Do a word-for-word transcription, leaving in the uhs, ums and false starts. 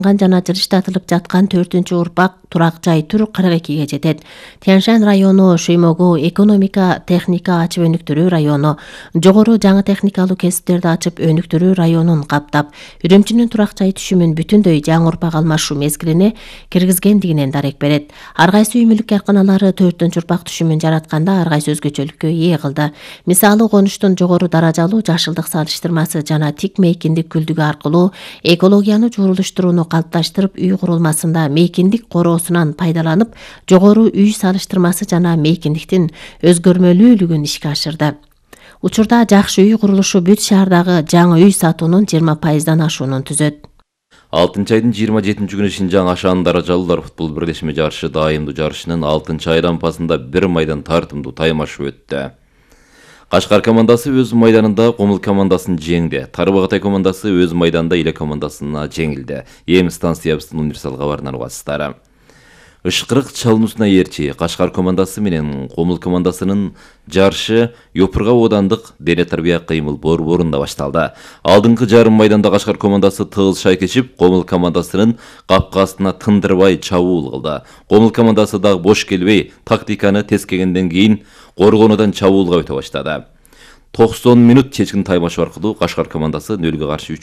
жана жырыштатылып жаткан төртүнчү урпак турак жай түр кырк экиге жетет. Тяньшань району Шуймогу экономика, техника ачып өнүктүрүү району, жогору жаңы техникалуу кесиптерди ачып өнүктүрүү районун каптап, Үрүмчүнүн турак жай түшүмүн бүтүндөй жаңы урпак алмашуу мезгилине киргизгендигинен дарек берет. Ар кайсы үй мүлк карканалары төртүнчү урпак түшүмүн жаратканда ар кайсы өзгөчөлүккө ээ кылды. Мисалы, конуштун жогору даражалуу жашылдык салыштырмасы жана тик мейкиндик күлдүгү аркылуу экологияны жуурулуштурууну калыпташтырып, үй курулмасында мейкиндик короосунан пайдаланып, жогору үй салыштырмасы жана мейкиндиктин өзгөрмөлүүлүгүн ишке ашырды. Учурда жакшы үй курулушу бүт шаардагы жаңы үй сатуунун жыйырма пайыздан ашуунун түзөт. алтынчы айдын жыйырма жетинчи күнү Шинжаң Ашан даражалуулар футбол бирлешме жарышы дайымдуу жарышынын алтынчы айлампасында бир майдан тартымдуу таймашуу өттү. Кашкар командасы өз майданында Комул командасын жеңди. Тарбагатай командасы өз майданында Иле командасына жеңилди. Эми станциябыздын универсал кабарынан угасыздар. Ышкырык чалуусуна эрчи Кашкар командасы менен Комул командасынын жарышы Йопурга оодандык дене тарбия кыймыл борборунда башталды. Алдыңкы жарым майданда Кашкар командасы тыгыз шайкечип, Комул командасынын капкасына тындырбай чабуул кылды. Комул командасы дагы бош келбей, тактиканы тескегенден кийин коргонудан чабуулга өтө баштады. токсон мүнөт чечкин таймашуу аркылуу Кашкар командасы нөлгө каршы